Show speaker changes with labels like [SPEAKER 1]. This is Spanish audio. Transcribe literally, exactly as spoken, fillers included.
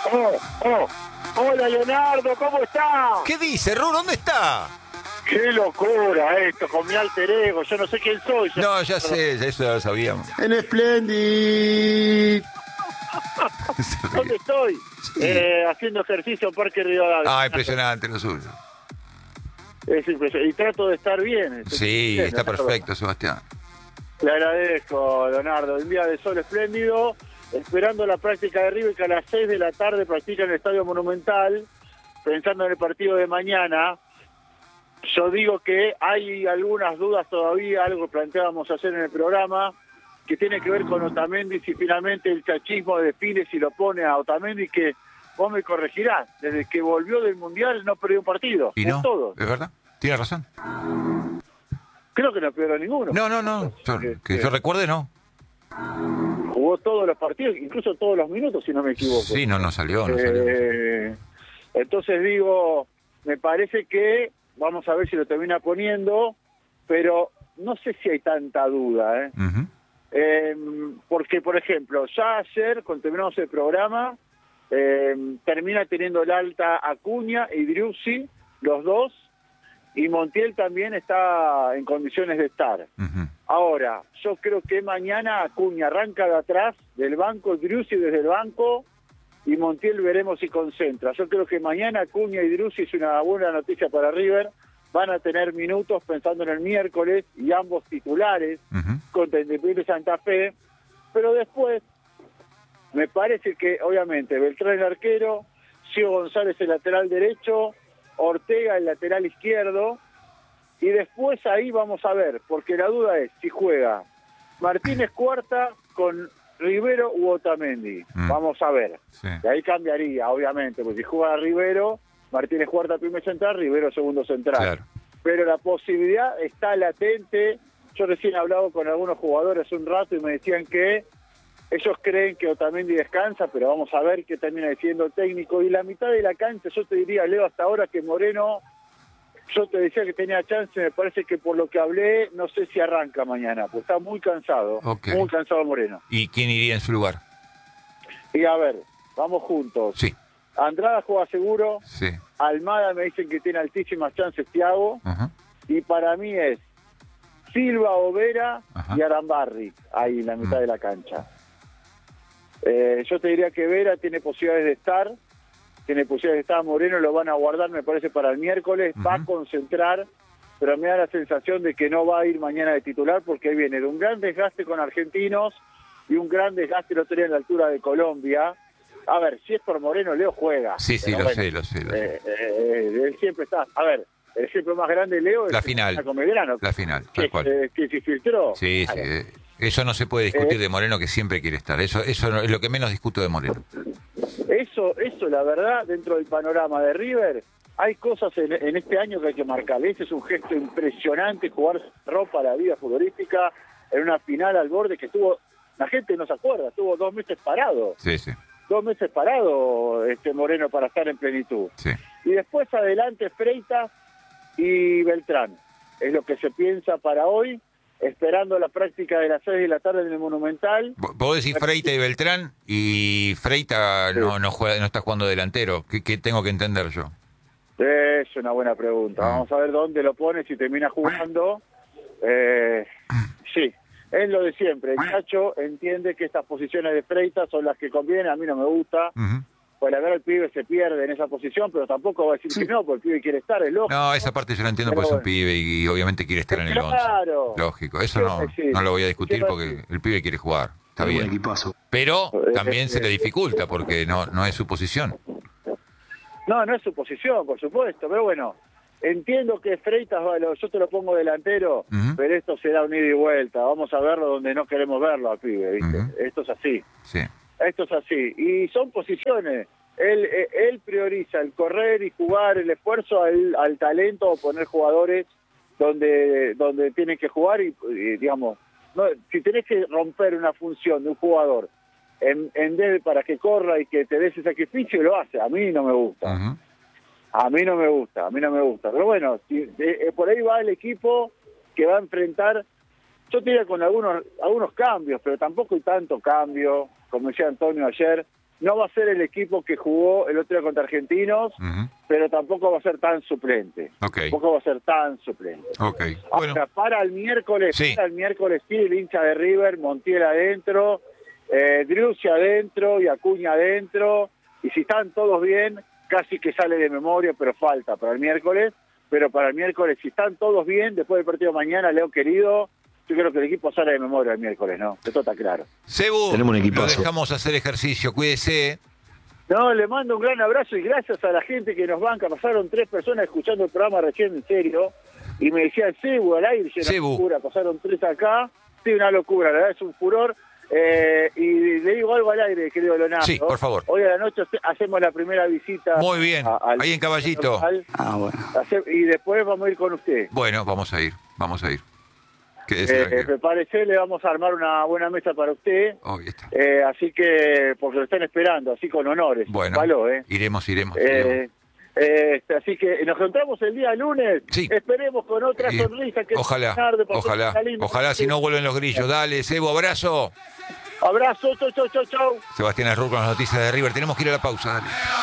[SPEAKER 1] Oh, oh. Hola Leonardo, ¿cómo estás?
[SPEAKER 2] ¿Qué dice, Ru? ¿Dónde está?
[SPEAKER 1] Qué locura esto, con mi alter ego, yo no sé quién soy. Yo...
[SPEAKER 2] No, ya sé, ya eso ya lo sabíamos.
[SPEAKER 3] En Splendid.
[SPEAKER 1] ¿Dónde estoy?
[SPEAKER 2] Sí.
[SPEAKER 1] Eh, haciendo ejercicio en Parque Rivadavia.
[SPEAKER 2] Ah, impresionante lo suyo.
[SPEAKER 1] Es impresionante. Y trato de estar bien.
[SPEAKER 2] Sí,
[SPEAKER 1] bien,
[SPEAKER 2] está
[SPEAKER 1] Leonardo.
[SPEAKER 2] perfecto, Sebastián.
[SPEAKER 1] Le agradezco, Leonardo. Un día de sol espléndido, esperando la práctica de River, que a las seis de la tarde practica en el Estadio Monumental, pensando en el partido de mañana. Yo digo que hay algunas dudas todavía, algo que planteábamos hacer en el programa, que tiene que ver con Otamendi, si finalmente el chachismo define si lo pone a Otamendi, que vos me corregirás, desde que volvió del Mundial no perdió un partido.
[SPEAKER 2] ¿Y
[SPEAKER 1] en
[SPEAKER 2] no?
[SPEAKER 1] todos.
[SPEAKER 2] ¿Es verdad? Tiene razón.
[SPEAKER 1] Creo que no perdió ninguno.
[SPEAKER 2] No, no, no. Yo-
[SPEAKER 1] Que-
[SPEAKER 2] que yo recuerde, no.
[SPEAKER 1] Jugó todos los partidos, incluso todos los minutos, si no me equivoco.
[SPEAKER 2] Sí, no, no salió, no salió.
[SPEAKER 1] Eh, entonces digo, me parece que vamos a ver si lo termina poniendo, pero no sé si hay tanta duda, ¿eh?
[SPEAKER 2] Ujú.
[SPEAKER 1] Eh, porque, por ejemplo, ya ayer, cuando terminamos el programa, eh, termina teniendo el alta Acuña y Driussi, los dos, y Montiel también está en condiciones de estar.
[SPEAKER 2] Ujú.
[SPEAKER 1] Ahora, yo creo que mañana Acuña arranca de atrás, del banco, Driussi desde el banco, y Montiel veremos si concentra. Yo creo que mañana Acuña y Driussi, es una buena noticia para River, van a tener minutos pensando en el miércoles, y ambos titulares,
[SPEAKER 2] Ujú.
[SPEAKER 1] contra Independiente Santa Fe, pero después me parece que obviamente Beltrán el arquero, Gio González el lateral derecho, Ortega el lateral izquierdo, y después ahí vamos a ver, porque la duda es si juega Martínez Cuarta con Rivero u Otamendi.
[SPEAKER 2] Mm.
[SPEAKER 1] Vamos a ver.
[SPEAKER 2] Sí.
[SPEAKER 1] Y ahí cambiaría, obviamente, porque si juega Rivero, Martínez Cuarta primer central, Rivero segundo central.
[SPEAKER 2] Claro.
[SPEAKER 1] Pero la posibilidad está latente. Yo recién he hablado con algunos jugadores hace un rato y me decían que ellos creen que Otamendi descansa, pero vamos a ver qué termina diciendo el técnico. Y la mitad de la cancha, yo te diría, Leo, hasta ahora que Moreno, yo te decía que tenía chance, me parece que por lo que hablé, no sé si arranca mañana, pues está muy cansado,
[SPEAKER 2] Ok.
[SPEAKER 1] muy cansado Moreno.
[SPEAKER 2] ¿Y quién iría en su lugar?
[SPEAKER 1] Y a ver, vamos juntos.
[SPEAKER 2] Sí,
[SPEAKER 1] Andrada juega seguro,
[SPEAKER 2] sí.
[SPEAKER 1] Almada me dicen que tiene altísimas chances Thiago,
[SPEAKER 2] Ajá.
[SPEAKER 1] y para mí es Silva, Overa
[SPEAKER 2] Ajá.
[SPEAKER 1] y Arambarri, ahí en la mitad
[SPEAKER 2] Mm.
[SPEAKER 1] de la cancha. Eh, yo te diría que Vera tiene posibilidades de estar, tiene posibilidades de estar, Moreno lo van a guardar, me parece, para el miércoles, va a
[SPEAKER 2] Ujú.
[SPEAKER 1] concentrar, pero me da la sensación de que no va a ir mañana de titular porque viene de un gran desgaste con argentinos y un gran desgaste el otro día en la altura de Colombia. A ver, si es por Moreno, Leo juega.
[SPEAKER 2] Sí, sí,
[SPEAKER 1] Pero
[SPEAKER 2] lo
[SPEAKER 1] bueno,
[SPEAKER 2] sé, lo sé, lo sé.
[SPEAKER 1] eh, eh, él siempre está. A ver, el ejemplo más grande, Leo, es
[SPEAKER 2] La
[SPEAKER 1] el
[SPEAKER 2] final.
[SPEAKER 1] con Belgrano,
[SPEAKER 2] La final,
[SPEAKER 1] que,
[SPEAKER 2] tal cual.
[SPEAKER 1] eh, que se filtró.
[SPEAKER 2] Sí, sí.
[SPEAKER 1] Claro.
[SPEAKER 2] eh, Eso no se puede discutir
[SPEAKER 1] Eh.
[SPEAKER 2] de Moreno, que siempre quiere estar. Eso eso no- es lo que menos discuto de Moreno.
[SPEAKER 1] Eso, eso, la verdad, dentro del panorama de River, hay cosas en, en este año que hay que marcar. Ese es un gesto impresionante, jugar ropa a la vida futbolística en una final al borde que estuvo, la gente no se acuerda, estuvo dos meses parado,
[SPEAKER 2] Sí, sí,
[SPEAKER 1] dos meses parado este Moreno para estar en plenitud.
[SPEAKER 2] sí.
[SPEAKER 1] Y después adelante Freitas y Beltrán. Es lo que se piensa para hoy, esperando la práctica de las seis de la tarde en el Monumental.
[SPEAKER 2] Vos- Vos decís Freita y Beltrán, y Freita
[SPEAKER 1] Sí.
[SPEAKER 2] no no juega, no está jugando delantero. ¿Qué, qué tengo que entender yo?
[SPEAKER 1] Es una buena pregunta.
[SPEAKER 2] Ah.
[SPEAKER 1] Vamos a ver dónde lo pone, si termina jugando. Eh, sí, es lo de siempre. El Chacho entiende que estas posiciones de Freitas son las que convienen. A mí no me gusta.
[SPEAKER 2] Ujú.
[SPEAKER 1] Pues la verdad el pibe se pierde en esa posición, pero tampoco va a decir que no, porque el pibe quiere estar, es lógico.
[SPEAKER 2] No, esa parte yo la entiendo
[SPEAKER 1] Pero
[SPEAKER 2] porque es un
[SPEAKER 1] bueno.
[SPEAKER 2] pibe y, y obviamente quiere estar en el once.
[SPEAKER 1] Claro.
[SPEAKER 2] Lógico, eso no,
[SPEAKER 1] Sí,
[SPEAKER 2] no lo voy a discutir
[SPEAKER 1] sí.
[SPEAKER 2] porque el pibe quiere jugar. Está
[SPEAKER 3] Un
[SPEAKER 2] bien.
[SPEAKER 3] equipazo.
[SPEAKER 2] Pero
[SPEAKER 1] Eh,
[SPEAKER 2] también
[SPEAKER 1] eh,
[SPEAKER 2] se le dificulta porque no, no es su posición.
[SPEAKER 1] No, no es su posición, por supuesto, pero bueno, entiendo que Freitas, bueno, yo te lo pongo delantero,
[SPEAKER 2] Ujú.
[SPEAKER 1] pero esto será un ida y vuelta, vamos a verlo donde no queremos verlo al pibe, ¿viste?
[SPEAKER 2] Ujú.
[SPEAKER 1] Esto es así,
[SPEAKER 2] Sí.
[SPEAKER 1] esto es así, y son posiciones, él, eh, él prioriza el correr y jugar, el esfuerzo al, al talento, o poner jugadores donde donde tienen que jugar y, y, digamos, no, si tenés que romper una función de un jugador en, en vez de para que corra y que te dé ese sacrificio, lo hace, a mí no me gusta.
[SPEAKER 2] Ujú.
[SPEAKER 1] A mí no me gusta, a mí no me gusta. Pero bueno, si, eh, eh, por ahí va el equipo que va a enfrentar, yo te diría con algunos algunos cambios, pero tampoco hay tanto cambio, como decía Antonio ayer, no va a ser el equipo que jugó el otro día contra Argentinos,
[SPEAKER 2] Uh-huh.
[SPEAKER 1] pero tampoco va a ser tan suplente.
[SPEAKER 2] Ok.
[SPEAKER 1] Tampoco va a ser tan suplente.
[SPEAKER 2] Ok. Bueno.
[SPEAKER 1] Ahora, para el miércoles,
[SPEAKER 2] Sí.
[SPEAKER 1] para el miércoles sí, el hincha de River, Montiel adentro, eh, Driussi adentro y Acuña adentro, y si están todos bien, casi que sale de memoria, pero falta para el miércoles, pero para el miércoles, si están todos bien, después del partido de mañana, Leo querido, yo creo que el equipo sale de memoria el miércoles, ¿no? Esto está claro.
[SPEAKER 2] Cebu,
[SPEAKER 3] Tenemos un
[SPEAKER 2] lo
[SPEAKER 3] equipazo.
[SPEAKER 2] dejamos hacer ejercicio, cuídese.
[SPEAKER 1] No, le mando un gran abrazo y gracias a la gente que nos banca. Pasaron tres personas escuchando el programa recién en serio y me decían, Cebu, al aire, y una
[SPEAKER 2] Cebu.
[SPEAKER 1] locura. Pasaron tres acá, sí, una locura, la verdad es un furor. Eh, y le digo algo al aire, querido Leonardo.
[SPEAKER 2] Sí, por favor.
[SPEAKER 1] Hoy a la noche hace- hacemos la primera visita.
[SPEAKER 2] Muy bien,
[SPEAKER 1] a- al-
[SPEAKER 2] ahí en Caballito.
[SPEAKER 1] al-
[SPEAKER 3] Ah, bueno.
[SPEAKER 1] hace- y después vamos a ir con usted.
[SPEAKER 2] Bueno, vamos a ir, vamos a ir. Quédese
[SPEAKER 1] Eh,
[SPEAKER 2] tranquilo.
[SPEAKER 1] me parece, le vamos a armar una buena mesa para usted.
[SPEAKER 2] Oh, ahí está.
[SPEAKER 1] Eh, así que, porque lo están esperando, así con honores.
[SPEAKER 2] Bueno,
[SPEAKER 1] Palo, ¿eh?
[SPEAKER 2] iremos, iremos. iremos.
[SPEAKER 1] Eh, eh, así que nos encontramos el día lunes.
[SPEAKER 2] Sí.
[SPEAKER 1] Esperemos con otra
[SPEAKER 2] Y-
[SPEAKER 1] sonrisa. Que
[SPEAKER 2] Ojalá,
[SPEAKER 1] tarde, porque
[SPEAKER 2] ojalá,
[SPEAKER 1] está lindo.
[SPEAKER 2] ojalá si no vuelven los grillos. Dale, Cebu, abrazo.
[SPEAKER 1] Abrazo, chau, chau, chau, chau.
[SPEAKER 2] Sebastián Arrur con las noticias de River. Tenemos que ir a la pausa, dale.